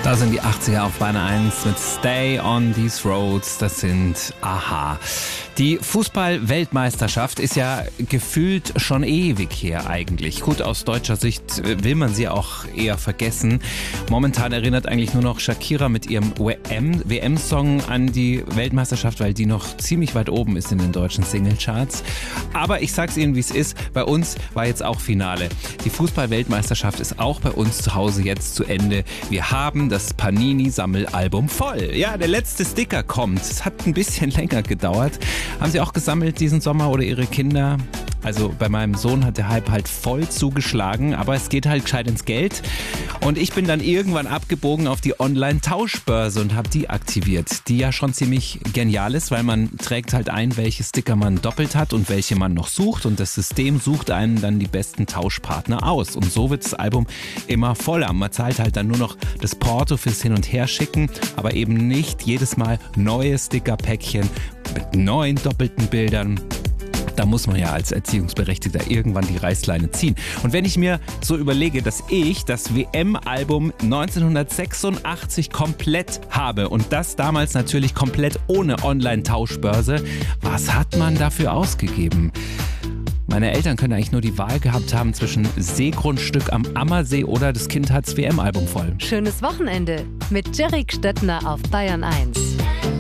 Da sind die 80er auf Bayern 1 mit Stay on These Roads. Das sind a-ha. Die Fußball-Weltmeisterschaft ist ja gefühlt schon ewig her eigentlich. Gut, aus deutscher Sicht will man sie auch eher vergessen. Momentan erinnert eigentlich nur noch Shakira mit ihrem WM-Song an die Weltmeisterschaft, weil die noch ziemlich weit oben ist in den deutschen Singlecharts. Aber ich sag's Ihnen, wie es ist. Bei uns war jetzt auch Finale. Die Fußball-Weltmeisterschaft ist auch bei uns zu Hause jetzt zu Ende. Wir haben das Panini-Sammelalbum voll. Ja, der letzte Sticker kommt. Es hat ein bisschen länger gedauert. Haben Sie auch gesammelt diesen Sommer oder Ihre Kinder? Also bei meinem Sohn hat der Hype halt voll zugeschlagen, aber es geht halt gescheit ins Geld. Und ich bin dann irgendwann abgebogen auf die Online-Tauschbörse und habe die aktiviert, die ja schon ziemlich genial ist, weil man trägt halt ein, welche Sticker man doppelt hat und welche man noch sucht, und das System sucht einen dann die besten Tauschpartner aus. Und so wird das Album immer voller. Man zahlt halt dann nur noch das Porto fürs Hin- und Herschicken, aber eben nicht jedes Mal neue Stickerpäckchen mit neuen doppelten Bildern. Da muss man ja als Erziehungsberechtigter irgendwann die Reißleine ziehen. Und wenn ich mir so überlege, dass ich das WM-Album 1986 komplett habe und das damals natürlich komplett ohne Online-Tauschbörse, was hat man dafür ausgegeben? Meine Eltern können eigentlich nur die Wahl gehabt haben zwischen Seegrundstück am Ammersee oder das Kind hat's WM-Album voll. Schönes Wochenende mit Jerry Stöttner auf Bayern 1.